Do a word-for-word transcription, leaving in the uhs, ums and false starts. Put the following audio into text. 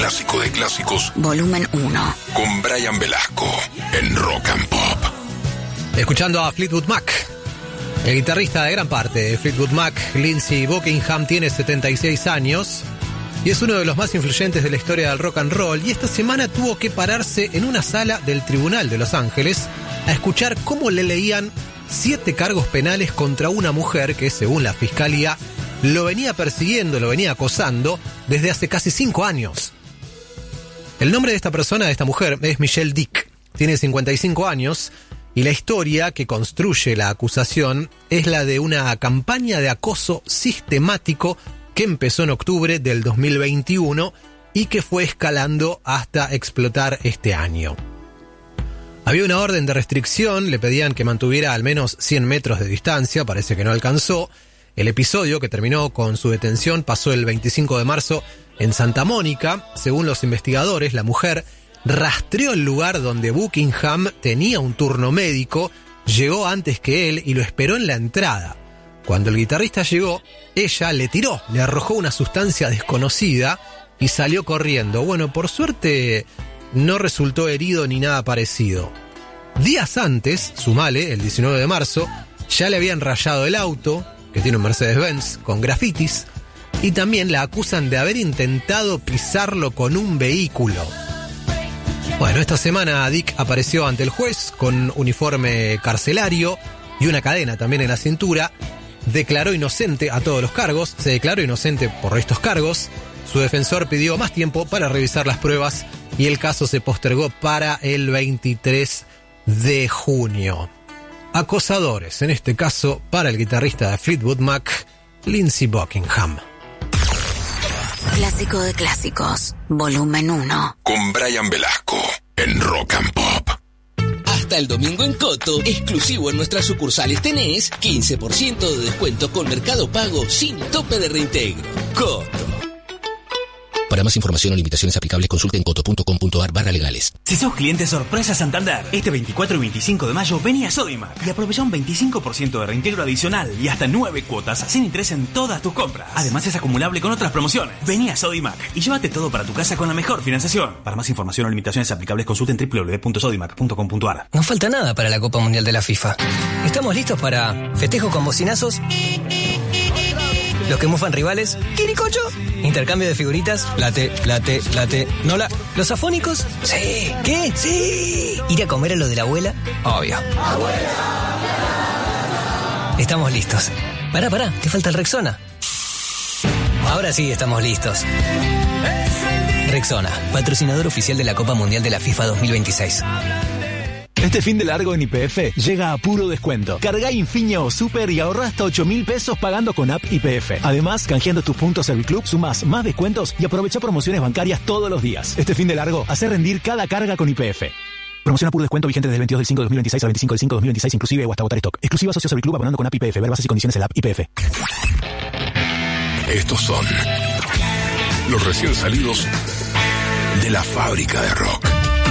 clásico de clásicos. Volumen uno. Con Brian Velasco en Rock and Pop. Escuchando a Fleetwood Mac. El guitarrista de gran parte de Fleetwood Mac, Lindsey Buckingham, tiene setenta y seis años y es uno de los más influyentes de la historia del rock and roll, y esta semana tuvo que pararse en una sala del Tribunal de Los Ángeles a escuchar cómo le leían siete cargos penales contra una mujer que, según la fiscalía, lo venía persiguiendo, lo venía acosando desde hace casi cinco años. El nombre de esta persona, de esta mujer, es Michelle Dick. Tiene cincuenta y cinco años y la historia que construye la acusación es la de una campaña de acoso sistemático que empezó en octubre del dos mil veintiuno y que fue escalando hasta explotar este año. Había una orden de restricción, le pedían que mantuviera al menos cien metros de distancia, parece que no alcanzó. El episodio, que terminó con su detención, pasó el veinticinco de marzo en Santa Mónica. Según los investigadores, la mujer rastreó el lugar donde Buckingham tenía un turno médico, llegó antes que él y lo esperó en la entrada. Cuando el guitarrista llegó, ella le tiró, le arrojó una sustancia desconocida y salió corriendo. Bueno, por suerte no resultó herido ni nada parecido. Días antes, sumale, el diecinueve de marzo, ya le habían rayado el auto, que tiene un Mercedes-Benz, con grafitis, y también la acusan de haber intentado pisarlo con un vehículo. Bueno, esta semana Dick apareció ante el juez con uniforme carcelario y una cadena también en la cintura. Declaró inocente a todos los cargos, se declaró inocente por estos cargos. Su defensor pidió más tiempo para revisar las pruebas y el caso se postergó para el veintitrés de junio. Acosadores, en este caso, para el guitarrista de Fleetwood Mac, Lindsey Buckingham. Clásico de clásicos, volumen uno. Con Brian Velasco en Rock and Pop. Hasta el domingo en Coto, exclusivo en nuestras sucursales, tenés quince por ciento de descuento con Mercado Pago sin tope de reintegro. Coto. Para más información o limitaciones aplicables, consulten coto.com.ar barra legales. Si sos cliente sorpresa Santander, este veinticuatro y veinticinco de mayo vení a Sodimac y aprovecha un veinticinco por ciento de reintegro adicional y hasta nueve cuotas sin interés en todas tus compras. Además es acumulable con otras promociones. Vení a Sodimac y llévate todo para tu casa con la mejor financiación. Para más información o limitaciones aplicables, consulten doble u doble u doble u punto sodimac punto com punto a r. No falta nada para la Copa Mundial de la FIFA. Estamos listos para festejo con bocinazos, los que mufan rivales, ¡quiricocho! Intercambio de figuritas, late, late, late, nola. ¿Los afónicos? Sí. ¿Qué? Sí. ¿Ir a comer a lo de la abuela? Obvio. ¡Abuela! Estamos listos. Pará, pará, te falta el Rexona. Ahora sí estamos listos. Rexona, patrocinador oficial de la Copa Mundial de la FIFA dos mil veintiséis. Este fin de largo en Y P F llega a puro descuento. Cargá Infinia o Super y ahorrá hasta ocho mil pesos pagando con app Y P F. Además, canjeando tus puntos Serviclub, sumás más descuentos y aprovecha promociones bancarias todos los días. Este fin de largo, hace rendir cada carga con Y P F. Promoción a puro descuento vigente desde el veintidós del cinco de dos mil veintiséis al veinticinco del cinco de dos mil veintiséis, inclusive o hasta agotar stock. Exclusiva socio Serviclub abonando con app Y P F. Ver bases y condiciones en la app Y P F. Estos son los recién salidos de la fábrica de rock.